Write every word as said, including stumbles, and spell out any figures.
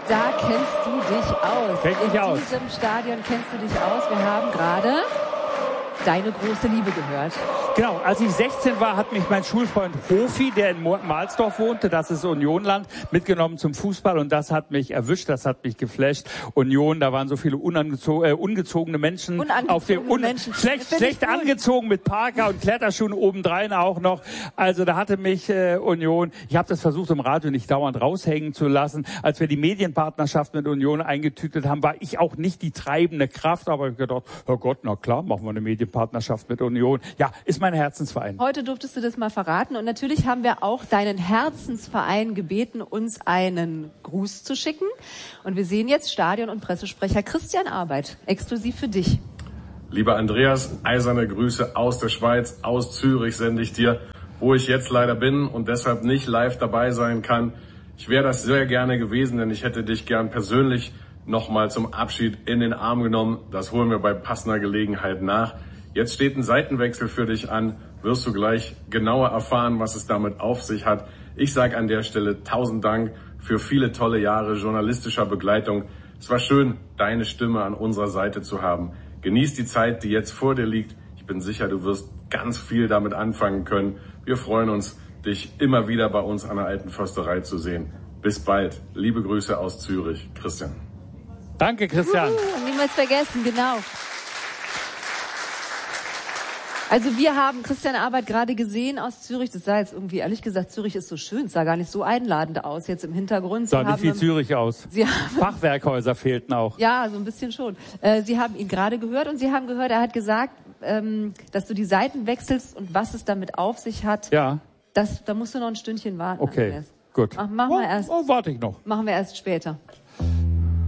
Da kennst du dich aus. Kenn ich In aus. diesem Stadion kennst du dich aus. Wir haben gerade deine große Liebe gehört. Genau, als ich sechzehn war, hat mich mein Schulfreund Hofi, der in Mahlsdorf wohnte, das ist Unionland, mitgenommen zum Fußball und das hat mich erwischt, das hat mich geflasht. Union, da waren so viele unangezo äh, ungezogene Menschen Unangezogene auf dem un Menschen. schlecht, Find schlecht ich gut. angezogen mit Parker und Kletterschuhen obendrein auch noch. Also da hatte mich äh, Union, ich habe das versucht im Radio nicht dauernd raushängen zu lassen. Als wir die Medienpartnerschaft mit Union eingetütet haben, war ich auch nicht die treibende Kraft, aber ich gedacht, Herrgott, na klar, machen wir eine Medienpartnerschaft mit Union. Ja, ist mein Herzensverein. Heute durftest du das mal verraten und natürlich haben wir auch deinen Herzensverein gebeten, uns einen Gruß zu schicken. Und wir sehen jetzt Stadion- und Pressesprecher Christian Arbeit, exklusiv für dich. Lieber Andreas, eiserne Grüße aus der Schweiz, aus Zürich sende ich dir, wo ich jetzt leider bin und deshalb nicht live dabei sein kann. Ich wäre das sehr gerne gewesen, denn ich hätte dich gern persönlich nochmal zum Abschied in den Arm genommen. Das holen wir bei passender Gelegenheit nach. Jetzt steht ein Seitenwechsel für dich an, wirst du gleich genauer erfahren, was es damit auf sich hat. Ich sage an der Stelle tausend Dank für viele tolle Jahre journalistischer Begleitung. Es war schön, deine Stimme an unserer Seite zu haben. Genieß die Zeit, die jetzt vor dir liegt. Ich bin sicher, du wirst ganz viel damit anfangen können. Wir freuen uns, dich immer wieder bei uns an der Alten Försterei zu sehen. Bis bald. Liebe Grüße aus Zürich. Christian. Danke, Christian. Uh, niemals vergessen, genau. Also wir haben Christian Arbeit gerade gesehen aus Zürich. Das sah jetzt irgendwie, ehrlich gesagt, Zürich ist so schön. Es sah gar nicht so einladend aus jetzt im Hintergrund. Sie Sah nicht wie Zürich aus. Sie haben, Fachwerkhäuser fehlten auch. ja, so ein bisschen schon. Äh, Sie haben ihn gerade gehört und Sie haben gehört, er hat gesagt, ähm, dass du die Seiten wechselst und was es damit auf sich hat. Ja. Das, da musst du noch ein Stündchen warten. Okay, Andreas. gut. Ach, machen wir erst. Oh, warte ich noch. Machen wir erst später.